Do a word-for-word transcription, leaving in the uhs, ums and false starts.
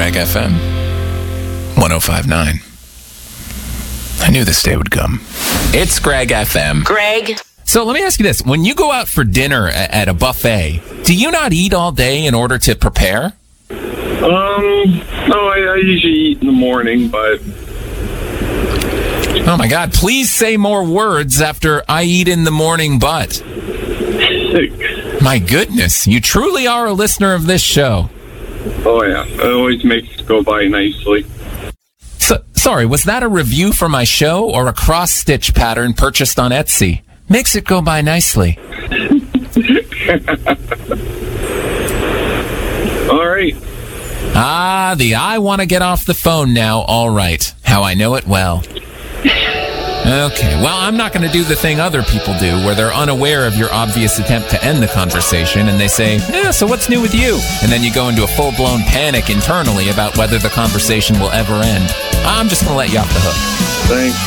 Greg F M one oh five point nine. I knew this day would come. It's Greg F M. Greg. So let me ask you this. When you go out for dinner at a buffet, do you not eat all day in order to prepare? Um, no, I, I usually eat in the morning, but... Oh, my God. Please say more words after I eat in the morning, but... My goodness. You truly are a listener of this show. Oh, yeah. It always makes it go by nicely. So, sorry, was that a review for my show or a cross-stitch pattern purchased on Etsy? Makes it go by nicely. All right. Ah, the I want to get off the phone now, all right. How I know it well. Okay, well, I'm not going to do the thing other people do, where they're unaware of your obvious attempt to end the conversation, and they say, yeah, so what's new with you? And then you go into a full-blown panic internally about whether the conversation will ever end. I'm just going to let you off the hook. Thanks.